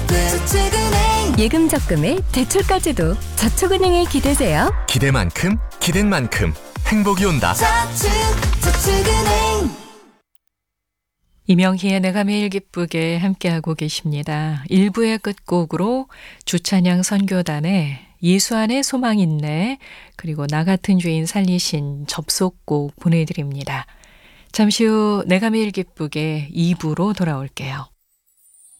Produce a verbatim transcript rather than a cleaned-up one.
저축은행. 예금 적금에 대출까지도 저축은행에 기대세요. 기대만큼 기댄 만큼 행복이 온다. 저축, 저축은행. 이명희의 내가 매일 기쁘게 함께하고 계십니다. 일 부의 끝곡으로 주찬양 선교단의 예수 안에 소망 있네, 그리고 나 같은 죄인 살리신 접속곡 보내드립니다. 잠시 후 내가 매일 기쁘게 이 부로 돌아올게요.